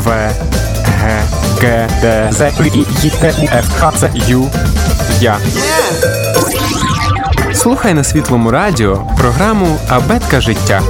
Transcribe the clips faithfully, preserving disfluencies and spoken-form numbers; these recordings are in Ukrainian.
В, Г, Г, Д, З, І, Й, Т, У, Ф, Х, Ц, Ю, Я. Слухай на Світлому радіо програму «Абетка життя».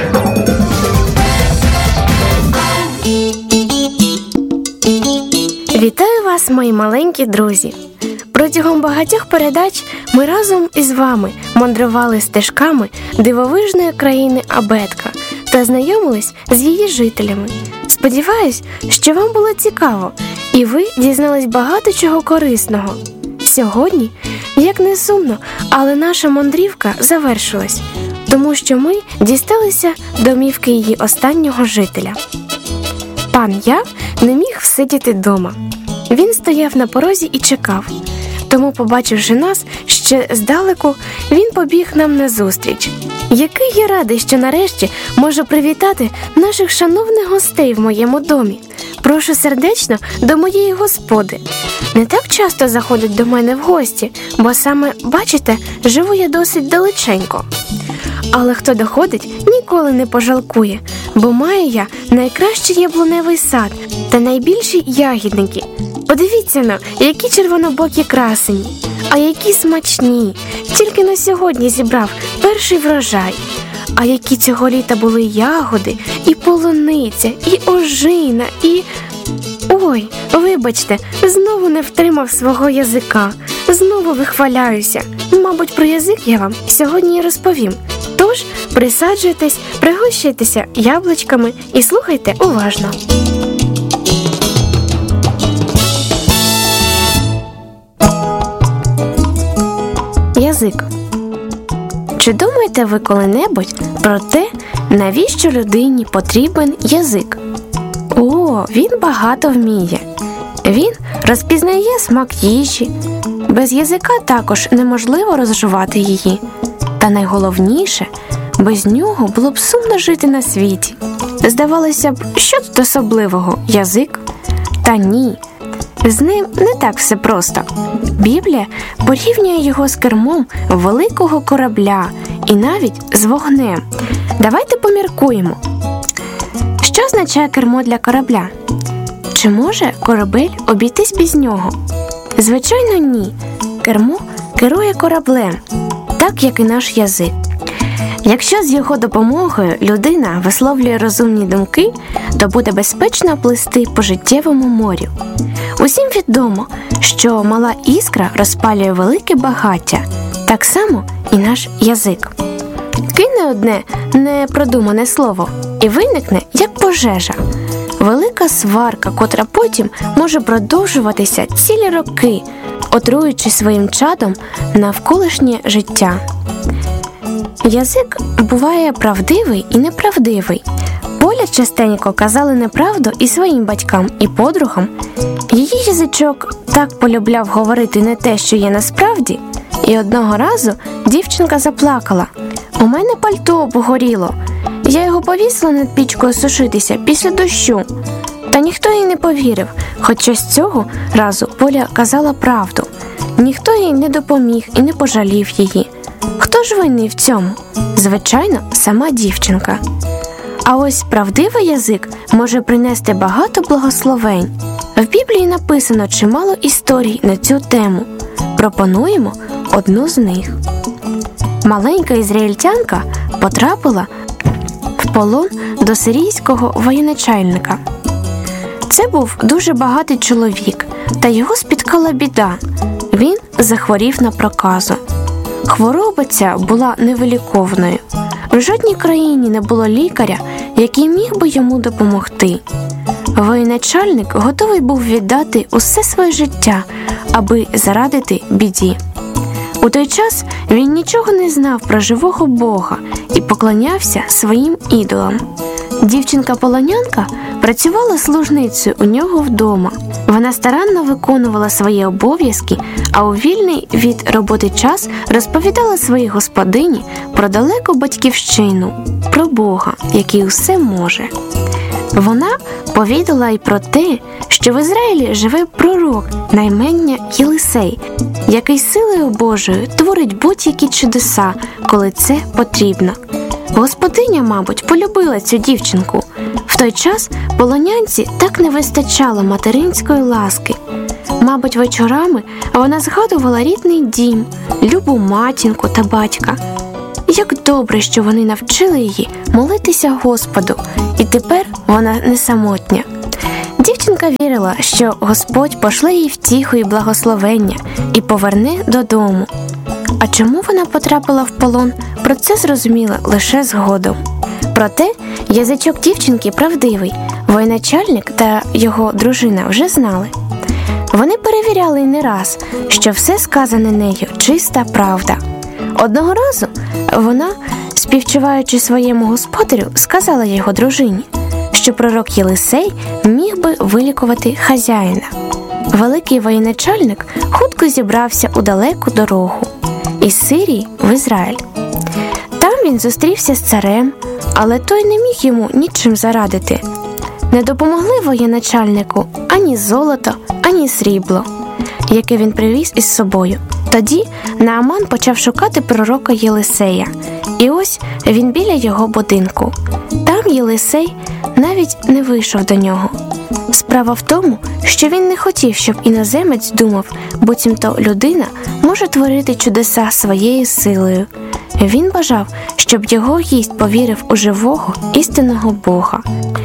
Вітаю вас, мої маленькі друзі! Протягом багатьох передач ми разом із вами мандрували стежками дивовижної країни Абетка та знайомились з її жителями. Сподіваюсь, що вам було цікаво і ви дізнались багато чого корисного. Сьогодні, як не сумно, але наша мандрівка завершилась, тому що ми дісталися домівки її останнього жителя. Пан Яв не міг всидіти дома. Він стояв на порозі і чекав. Тому, побачивши нас ще здалеку, він побіг нам назустріч. Який я радий, що нарешті можу привітати наших шановних гостей в моєму домі. Прошу сердечно до моєї господи. Не так часто заходить до мене в гості, бо саме, бачите, живу я досить далеченько. Але хто доходить, ніколи не пожалкує, бо маю я найкращий яблуневий сад та найбільші ягідники. Подивіться на, які червонобокі красені, а які смачні. Тільки на сьогодні зібрав перший врожай. А які цього літа були ягоди, і полуниця, і ожина, і... Ой, вибачте, знову не втримав свого язика. Знову вихваляюся. Мабуть, про язик я вам сьогодні і розповім. Тож, присаджуйтесь, пригощайтеся яблучками і слухайте уважно. Язик. Чи думаєте ви коли-небудь про те, навіщо людині потрібен язик? О, він багато вміє. Він розпізнає смак їжі. Без язика також неможливо розжувати її. Та найголовніше, без нього було б сумно жити на світі. Здавалося б, що тут особливого? Язик? Та ні. З ним не так все просто. Біблія порівнює його з кермом великого корабля і навіть з вогнем. Давайте поміркуємо. Що означає кермо для корабля? Чи може корабель обійтись без нього? Звичайно, ні. Кермо керує кораблем, так як і наш язик. Якщо з його допомогою людина висловлює розумні думки, то буде безпечно плисти по життєвому морю. Усім відомо, що мала іскра розпалює велике багаття, так само і наш язик. Кине одне непродумане слово і виникне як пожежа. Велика сварка, котра потім може продовжуватися цілі роки, отруюючи своїм чадом навколишнє життя. Язик буває правдивий і неправдивий. Поля частенько казали неправду і своїм батькам, і подругам. Її язичок так полюбляв говорити не те, що є насправді, і одного разу дівчинка заплакала. «У мене пальто обгоріло. Я його повісила над пічкою сушитися після дощу». Та ніхто їй не повірив, хоча з цього разу Поля казала правду. Ніхто їй не допоміг і не пожалів її. Хто ж винний в цьому? Звичайно, сама дівчинка. А ось правдивий язик може принести багато благословень. В Біблії написано чимало історій на цю тему. Пропонуємо одну з них. Маленька ізраїльтянка потрапила в полон до сирійського воєначальника. Це був дуже багатий чоловік, та його спіткала біда. Він захворів на проказу. Хвороба ця була невиліковною. В жодній країні не було лікаря, який міг би йому допомогти. Воєначальник готовий був віддати усе своє життя, аби зарадити біді. У той час він нічого не знав про живого Бога і поклонявся своїм ідолам. Дівчинка-полонянка працювала служницею у нього вдома. Вона старанно виконувала свої обов'язки, а у вільний від роботи час розповідала своїй господині про далеку батьківщину, про Бога, який усе може. Вона повідала й про те, що в Ізраїлі живе пророк на ім'я Єлисей, який силою Божою творить будь-які чудеса, коли це потрібно. Господиня, мабуть, полюбила цю дівчинку. В той час полонянці так не вистачало материнської ласки. Мабуть, вечорами вона згадувала рідний дім, любу матінку та батька. Як добре, що вони навчили її молитися Господу, і тепер вона не самотня. Дівчинка вірила, що Господь пошле їй втіху і благословення і поверне додому. А чому вона потрапила в полон, про це зрозуміла лише згодом. Проте язичок дівчинки правдивий, воєначальник та його дружина вже знали. Вони перевіряли не раз, що все сказане нею чиста правда. Одного разу вона, співчуваючи своєму господарю, сказала його дружині, що пророк Єлисей міг би вилікувати хазяїна. Великий воєначальник хутко зібрався у далеку дорогу із Сирії в Ізраїль. Там він зустрівся з царем, але той не міг йому нічим зарадити. Не допомогли воєначальнику ані золото, ані срібло, яке він привіз із собою. Тоді Нааман почав шукати пророка Єлисея, і ось він біля його будинку. Там Єлисей навіть не вийшов до нього. Справа в тому, що він не хотів, щоб іноземець думав, буцімто людина може творити чудеса своєю силою. Він бажав, щоб його гість повірив у живого, істинного Бога.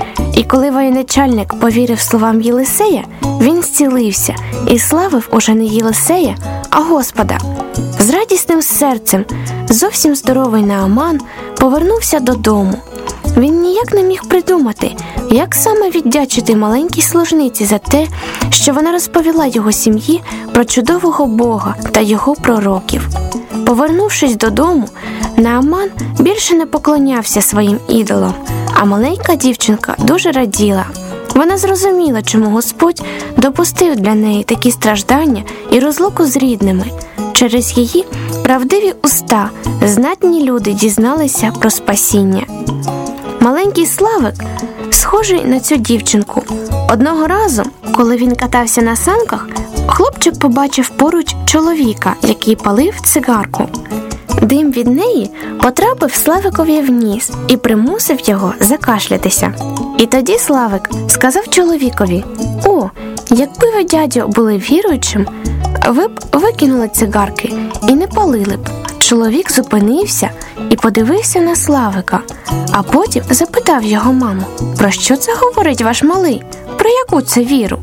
І коли воєначальник повірив словам Єлисея, він зцілився і славив уже не Єлисея, а Господа. З радісним серцем зовсім здоровий Нааман повернувся додому. Він ніяк не міг придумати, як саме віддячити маленькій служниці за те, що вона розповіла його сім'ї про чудового Бога та його пророків. Повернувшись додому, Нааман більше не поклонявся своїм ідолам, а маленька дівчинка дуже раділа. Вона зрозуміла, чому Господь допустив для неї такі страждання і розлуку з рідними. Через її правдиві уста знатні люди дізналися про спасіння. Маленький Славик схожий на цю дівчинку. Одного разу, коли він катався на санках, хлопчик побачив поруч чоловіка, який палив цигарку. Дим від неї потрапив Славикові в ніс і примусив його закашлятися. І тоді Славик сказав чоловікові: «О, якби ви, дядьо, були віруючим, ви б викинули цигарки і не палили б». Чоловік зупинився і подивився на Славика, а потім запитав його маму: «Про що це говорить ваш малий? Про яку це віру?»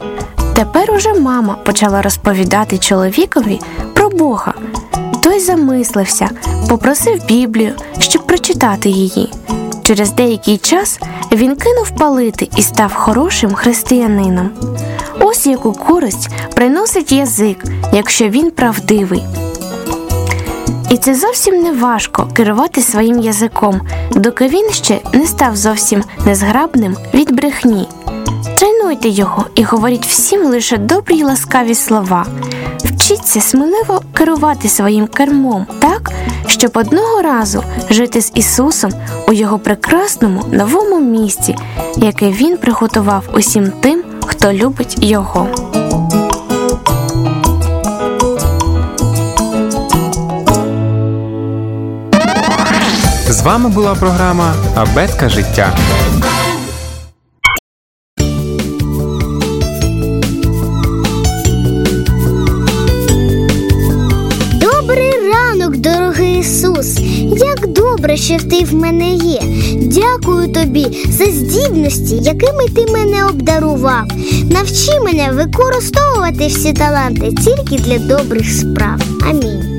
Тепер уже мама почала розповідати чоловікові про Бога. Той замислився, попросив Біблію, щоб прочитати її. Через деякий час він кинув палити і став хорошим християнином. Ось яку користь приносить язик, якщо він правдивий. І це зовсім не важко керувати своїм язиком, доки він ще не став зовсім незграбним від брехні. Тренуйте його і говоріть всім лише добрі й ласкаві слова. Вчіться сміливо керувати своїм кермом так, щоб одного разу жити з Ісусом у Його прекрасному новому місці, яке Він приготував усім тим, хто любить Його. З вами була програма «Абетка життя». Добрий ранок, дорогий Ісус! Як добре, що ти в мене є. Дякую тобі за здібності, якими ти мене обдарував. Навчи мене використовувати всі таланти тільки для добрих справ. Амінь.